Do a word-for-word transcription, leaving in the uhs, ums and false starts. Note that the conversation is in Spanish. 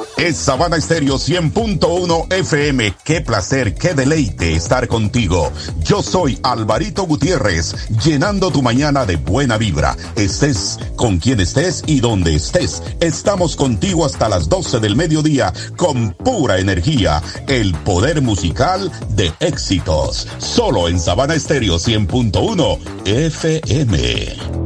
Es Sabana Estéreo cien punto uno F M. Qué placer, qué deleite estar contigo. Yo soy Alvarito Gutiérrez, llenando tu mañana de buena vibra. Estés con quien estés y donde estés. Estamos contigo hasta las doce del mediodía con pura energía. El poder musical de éxitos. Solo en Sabana Estéreo cien punto uno F M.